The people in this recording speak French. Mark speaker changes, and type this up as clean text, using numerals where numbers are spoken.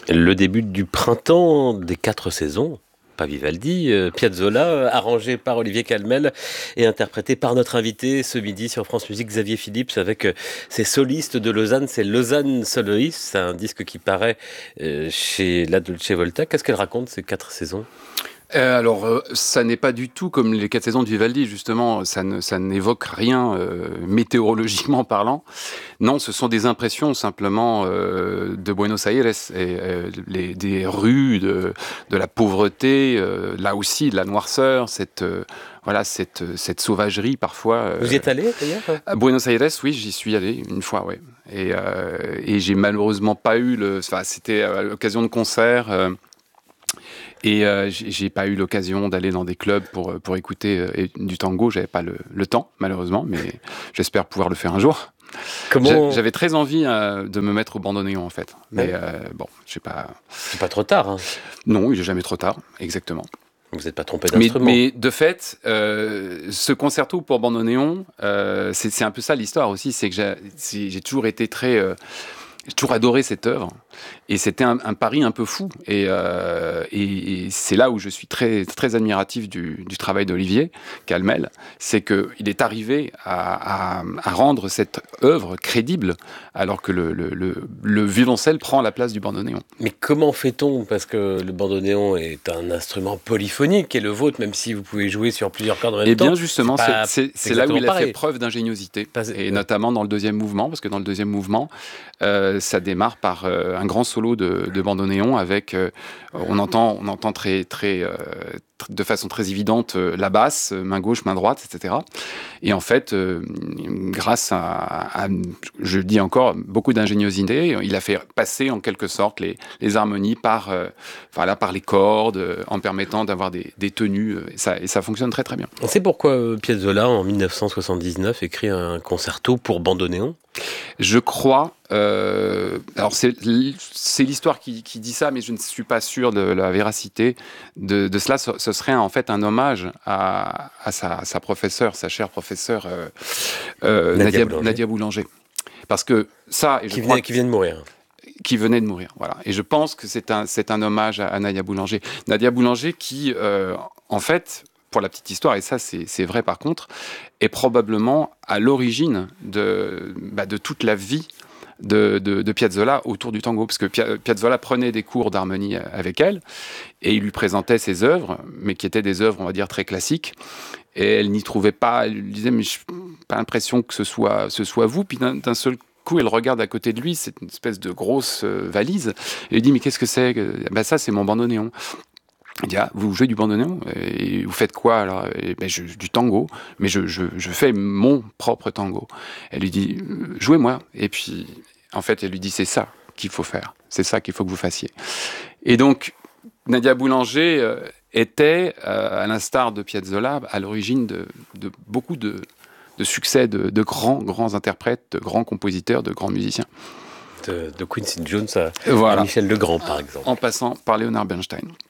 Speaker 1: Le début du printemps des 4 saisons, pas Vivaldi, Piazzolla, arrangé par Olivier Calmel et interprété par notre invité ce midi sur France Musique, Xavier Phillips, avec ses solistes de Lausanne, c'est Lausanne Soloist, c'est un disque qui paraît chez La Dolce Volta. Qu'est-ce qu'elle raconte ces 4 saisons ?
Speaker 2: Ça n'est pas du tout comme les 4 saisons de Vivaldi, justement, ça n'évoque rien météorologiquement parlant. Non, ce sont des impressions simplement de Buenos Aires, et des rues, de la pauvreté, là aussi de la noirceur, cette sauvagerie parfois.
Speaker 1: Vous y êtes allé d'ailleurs ?
Speaker 2: À Buenos Aires, oui, j'y suis allé une fois, oui. Et j'ai malheureusement pas eu c'était à l'occasion de concerts. Et j'ai pas eu l'occasion d'aller dans des clubs pour écouter du tango. J'avais pas le temps, malheureusement, mais j'espère pouvoir le faire un jour. J'avais très envie de me mettre au bandoneon, en fait. Mais bon, j'ai pas...
Speaker 1: C'est pas trop tard, hein ?
Speaker 2: Non, il est jamais trop tard, exactement.
Speaker 1: Vous n'êtes pas trompé d'instrument.
Speaker 2: Mais de fait, ce concerto pour bandoneon, c'est un peu ça l'histoire aussi, c'est que j'ai toujours été j'ai toujours adoré cette œuvre, et c'était un pari un peu fou, et c'est là où je suis très, très admiratif du travail d'Olivier Calmel, c'est qu'il est arrivé à rendre cette œuvre crédible, alors que le violoncelle prend la place du bandoneon.
Speaker 1: Mais comment fait-on ? Parce que le bandoneon est un instrument polyphonique, et le vôtre, même si vous pouvez jouer sur plusieurs cordes en même temps.
Speaker 2: Eh bien justement, c'est là où il a
Speaker 1: pareil.
Speaker 2: fait preuve d'ingéniosité, et notamment dans le deuxième mouvement, parce que dans le deuxième mouvement, ça démarre par un grand solo de bandoneon avec, on entend très, très, de façon très évidente la basse, main gauche, main droite, etc. Et en fait, grâce à, je dis encore, beaucoup d'ingéniosité, il a fait passer en quelque sorte les harmonies par les cordes, en permettant d'avoir des tenues, et ça fonctionne très très bien.
Speaker 1: On sait pourquoi Piazzolla, en 1979, écrit un concerto pour bandoneon ?
Speaker 2: Je crois, alors c'est l'histoire qui dit ça, mais je ne suis pas sûr de la véracité de cela. Ce serait en fait un hommage à sa professeure, sa chère professeure Nadia Boulanger. Parce que ça...
Speaker 1: Qui vient de mourir.
Speaker 2: Qui venait de mourir, voilà. Et je pense que c'est un hommage à Nadia Boulanger. Nadia Boulanger qui, en fait... Pour la petite histoire, et ça c'est vrai par contre, est probablement à l'origine de toute la vie de Piazzolla autour du tango, parce que Piazzolla prenait des cours d'harmonie avec elle, et il lui présentait ses œuvres, mais qui étaient des œuvres, on va dire, très classiques, et elle n'y trouvait pas, elle lui disait, mais je n'ai pas l'impression que ce soit vous, puis d'un seul coup, elle regarde à côté de lui, c'est une espèce de grosse valise, et lui dit, mais qu'est-ce que c'est ? Ça, c'est mon bandoneon. Il dit, vous jouez du bandoneon ? Et vous faites quoi alors ? Du tango, mais je fais mon propre tango. Elle lui dit, jouez-moi. Et puis, en fait, elle lui dit, c'est ça qu'il faut faire. C'est ça qu'il faut que vous fassiez. Et donc, Nadia Boulanger était, à l'instar de Piazzolla, à l'origine de beaucoup de succès de grands interprètes, de grands compositeurs, de grands musiciens.
Speaker 1: De Quincy Jones à Michel Legrand, par exemple.
Speaker 2: En passant par Leonard Bernstein.